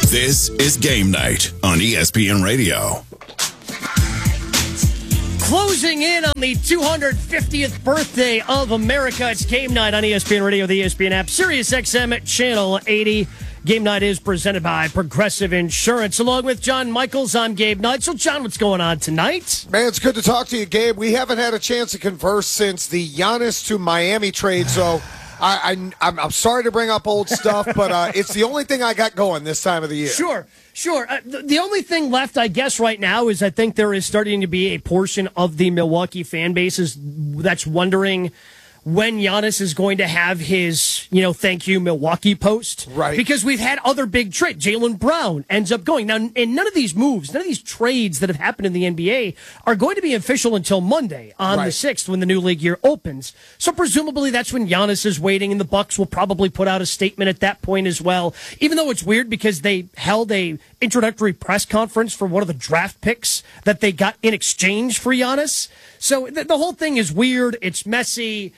This is Game Night on ESPN Radio. Closing in on the 250th birthday of America, it's Game Night on ESPN Radio, the ESPN app, Sirius XM Channel 80. Game Night is presented by Progressive Insurance. Along with John Michaels, I'm Gabe Knight. So, John, what's going on tonight? Man, it's good to talk to you, Gabe. We haven't had a chance to converse since the Giannis to Miami trade, so I'm sorry to bring up old stuff, but it's the only thing I got going this time of the year. Sure. The only thing left, I guess, right now is I think there is starting to be a portion of the Milwaukee fan base that's wondering when Giannis is going to have his, thank you, Milwaukee post. Right. Because we've had other big trades. Jaylen Brown ends up going. Now, and none of these moves, none of these trades that have happened in the NBA are going to be official until Monday on the 6th when the new league year opens. So presumably that's when Giannis is waiting, and the Bucks will probably put out a statement at that point as well. Even though it's weird because they held a introductory press conference for one of the draft picks that they got in exchange for Giannis. So the whole thing is weird. It's messy.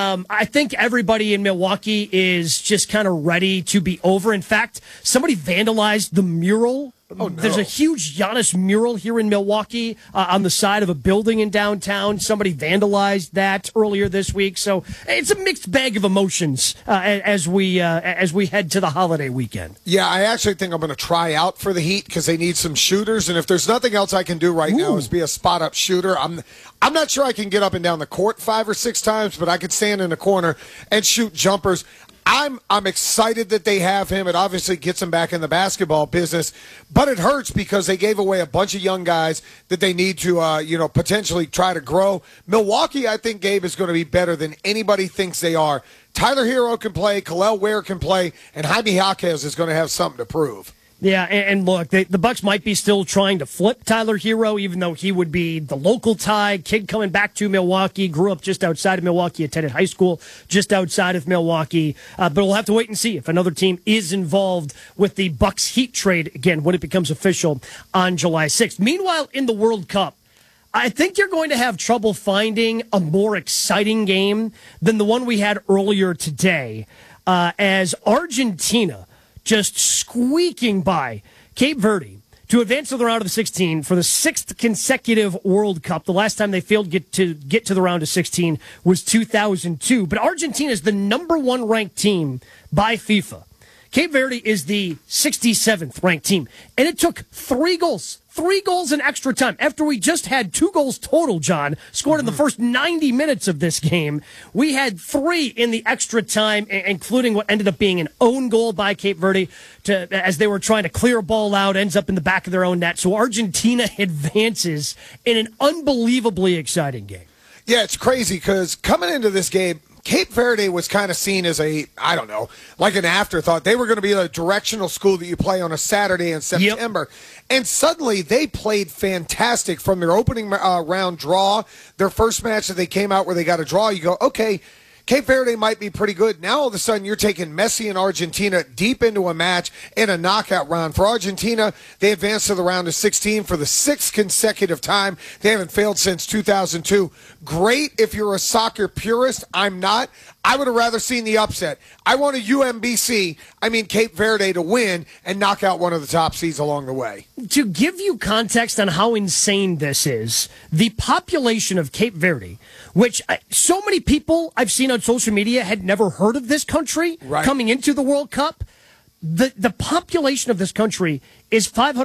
I think everybody in Milwaukee is just kind of ready to be over. In fact, somebody vandalized the mural. Oh, no. There's a huge Giannis mural here in Milwaukee on the side of a building in downtown. Somebody vandalized that earlier this week. So it's a mixed bag of emotions as we head to the holiday weekend. Yeah, I actually think I'm going to try out for the Heat because they need some shooters. And if there's nothing else I can do right now is be a spot-up shooter. I'm not sure I can get up and down the court 5 or 6 times, but I could stand in a corner and shoot jumpers. I'm excited that they have him. It obviously gets him back in the basketball business, but it hurts because they gave away a bunch of young guys that they need to, potentially try to grow. Milwaukee, I think, Gabe, is going to be better than anybody thinks they are. Tyler Hero can play, Khalil Ware can play, and Jaime Jaquez is going to have something to prove. Yeah, and look, the Bucks might be still trying to flip Tyler Hero, even though he would be the local tie, kid coming back to Milwaukee, grew up just outside of Milwaukee, attended high school just outside of Milwaukee. But we'll have to wait and see if another team is involved with the Bucks Heat trade, again, when it becomes official on July 6th. Meanwhile, in the World Cup, I think you're going to have trouble finding a more exciting game than the one we had earlier today, as Argentina just squeaking by Cape Verde to advance to the round of the 16 for the 6th consecutive World Cup. The last time they failed to get to the round of 16 was 2002. But Argentina is the number 1 ranked team by FIFA. Cape Verde is the 67th ranked team. And it took 3 goals in extra time. After we just had 2 goals total, John, scored in the first 90 minutes of this game. We had 3 in the extra time, including what ended up being an own goal by Cape Verde as they were trying to clear a ball out, ends up in the back of their own net. So Argentina advances in an unbelievably exciting game. Yeah, it's crazy because coming into this game, Cape Verde was kind of seen as like an afterthought. They were going to be a directional school that you play on a Saturday in September. Yep. And suddenly they played fantastic from their opening round draw. Their first match that they came out where they got a draw, you go, okay, Cape Verde might be pretty good. Now all of a sudden you're taking Messi and Argentina deep into a match in a knockout round. For Argentina, they advanced to the round of 16 for the 6th consecutive time. They haven't failed since 2002. Great if you're a soccer purist. I'm not. I would have rather seen the upset. I want a Cape Verde to win and knock out one of the top seeds along the way. To give you context on how insane this is, the population of Cape Verde, which so many people I've seen on social media had never heard of this country coming into the World Cup, the population of this country is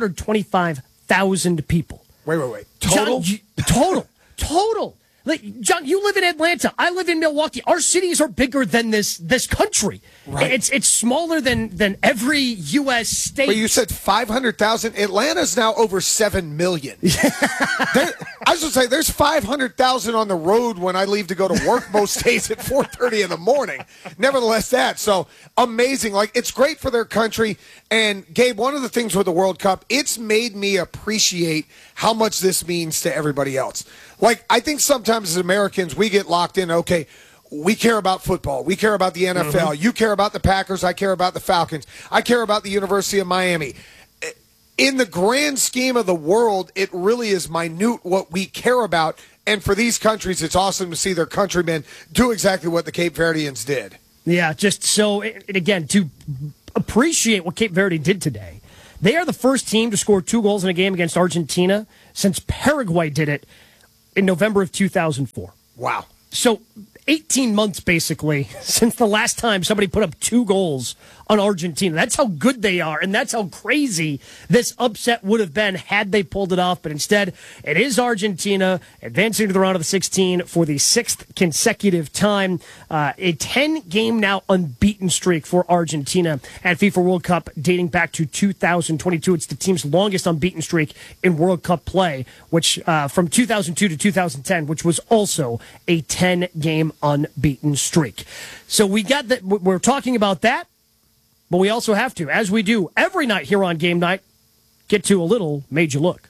525,000 people. Wait. Total? Total. Like, John, you live in Atlanta. I live in Milwaukee. Our cities are bigger than this country. Right. It's smaller than every U.S. state. But you said 500,000. Atlanta's now over 7 million. I was going to say, there's 500,000 on the road when I leave to go to work most days at 4:30 in the morning. Nevertheless, so amazing. Like, it's great for their country. And, Gabe, one of the things with the World Cup, it's made me appreciate how much this means to everybody else. Like, I think sometimes as Americans, we get locked in, okay, we care about football. We care about the NFL. Mm-hmm. You care about the Packers. I care about the Falcons. I care about the University of Miami. In the grand scheme of the world, it really is minute what we care about. And for these countries, it's awesome to see their countrymen do exactly what the Cape Verdeans did. Yeah, just so, again, to appreciate what Cape Verde did today. They are the first team to score 2 goals in a game against Argentina since Paraguay did it in November of 2004. Wow. So 18 months, basically, since the last time somebody put up 2 goals on Argentina. That's how good they are, and that's how crazy this upset would have been had they pulled it off. But instead, it is Argentina advancing to the round of the 16 for the 6th consecutive time. A 10-game now unbeaten streak for Argentina at FIFA World Cup dating back to 2022. It's the team's longest unbeaten streak in World Cup play, which from 2002 to 2010, which was also a 10-game unbeaten streak. So we got that. We're talking about that. But we also have to, as we do every night here on Game Night, get to a little Made You Look.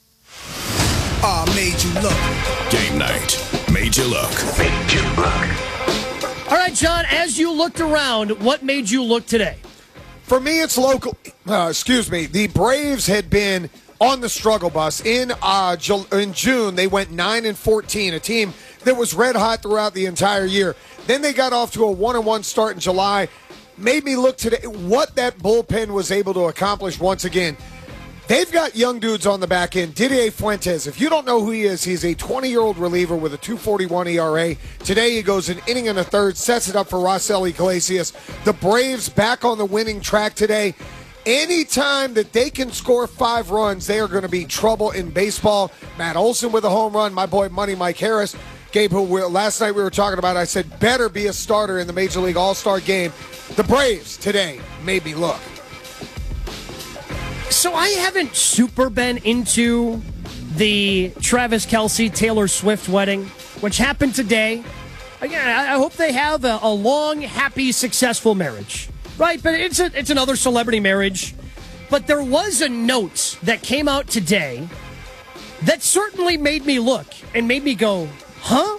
Made you look. Game Night. Made you look. Made you look. All right, John, as you looked around, what made you look today? For me, it's local. The Braves had been on the struggle bus. In June, they went 9-14, a team that was red hot throughout the entire year. Then they got off to a 1-1 start in July. Made me look today what that bullpen was able to accomplish once again. They've got young dudes on the back end. Didier Fuentes, if you don't know who he is, he's a 20-year-old reliever with a 2.41 ERA. Today he goes an inning and a third, sets it up for Raisel Iglesias. The Braves back on the winning track today. Anytime that they can score 5 runs, they are going to be trouble in baseball. Matt Olson with a home run. My boy Money Mike Harris. Gabe, who last night we were talking about, I said better be a starter in the Major League All-Star game. The Braves today made me look. So I haven't super been into the Travis Kelce Taylor Swift wedding, which happened today. Again, I hope they have a long, happy, successful marriage, right? But it's another celebrity marriage. But there was a note that came out today that certainly made me look and made me go, huh?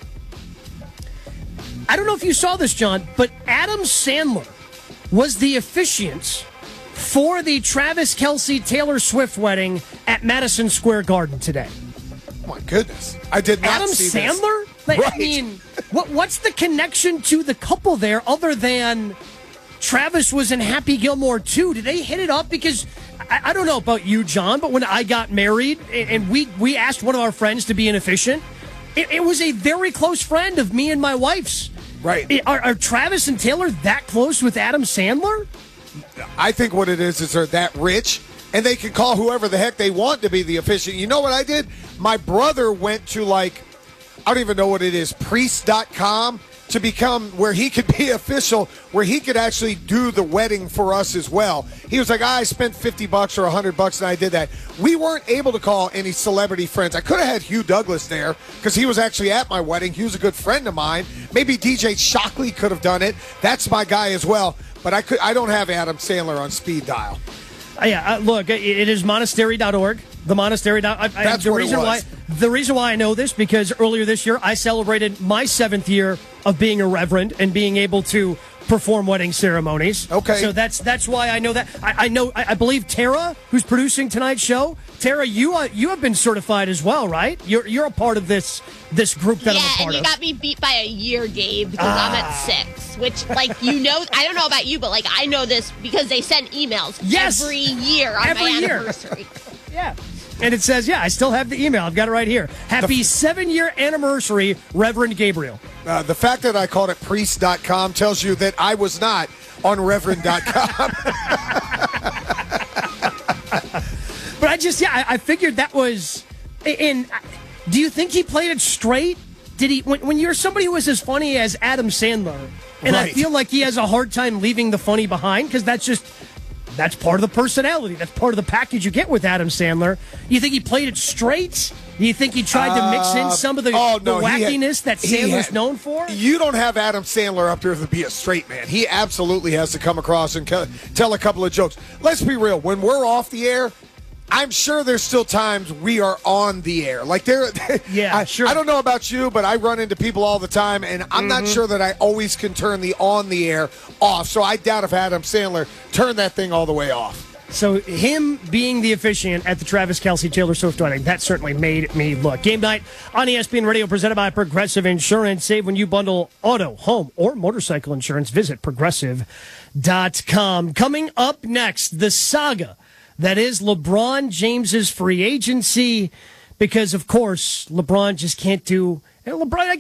I don't know if you saw this, John, but Adam Sandler was the officiant for the Travis Kelce Taylor Swift wedding at Madison Square Garden today. Oh my goodness. I did not Adam see Sandler? this. Like, Right. I mean, what's the connection to the couple there other than Travis was in Happy Gilmore 2? Did they hit it up? Because I don't know about you, John, but when I got married and we asked one of our friends to be an officiant, it was a very close friend of me and my wife's. Right. Are Travis and Taylor that close with Adam Sandler? I think what it is they're that rich, and they can call whoever the heck they want to be the officiant. You know what I did? My brother went to, I don't even know what it is, priest.com, to become where he could be official, where he could actually do the wedding for us as well. He was like, I spent $50 or $100 and I did that. We weren't able to call any celebrity friends. I could have had Hugh Douglas there because he was actually at my wedding. He was a good friend of mine. Maybe DJ Shockley could have done it. That's my guy as well. But I don't have Adam Sandler on speed dial. Look, it is monastery.org. The monastery. That's what it was. The reason why I know this, because earlier this year I celebrated my 7th year of being a reverend and being able to perform wedding ceremonies. Okay. So that's why I know that. I believe Tara, who's producing tonight's show, Tara, you have been certified as well, right? You're a part of this group that I'm a part of. Yeah, and you got me beat by a year, Gabe, because I'm at 6. Which, I don't know about you, but I know this because they send emails every year on my anniversary. Yeah. And it says, I still have the email. I've got it right here. Happy 7-year anniversary, Reverend Gabriel. The fact that I called it priest.com tells you that I was not on reverend.com. But I figured that was. And do you think he played it straight? Did he? When you're somebody who is as funny as Adam Sandler, and I Right. feel like he has a hard time leaving the funny behind because that's part of the personality. That's part of the package you get with Adam Sandler. You think he played it straight? Do you think he tried to mix in some of the wackiness that Sandler's known for? You don't have Adam Sandler up there to be a straight man. He absolutely has to come across and tell a couple of jokes. Let's be real. When we're off the air, I'm sure there's still times we are on the air. Sure. I don't know about you, but I run into people all the time, and I'm not sure that I always can turn the on the air off. So I doubt if Adam Sandler turned that thing all the way off. So him being the officiant at the Travis Kelce Taylor Swift wedding, that certainly made me look. Game Night on ESPN Radio, presented by Progressive Insurance. Save when you bundle auto, home, or motorcycle insurance. Visit Progressive.com. Coming up next, the saga That is LeBron James's free agency, because, of course, LeBron just can't do... LeBron,